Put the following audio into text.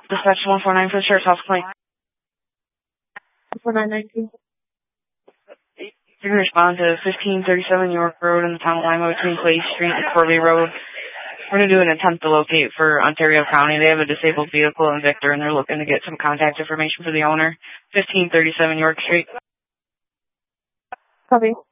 Dispatch 149 for the Sheriff's House complaint. 4919. You can respond to 1537 York Road in the town of Lima between Clay Street and Corby Road. We're going to do an attempt to locate for Ontario County. They have a disabled vehicle in Victor, and they're looking to get some contact information for the owner. 1537 York Street. Copy.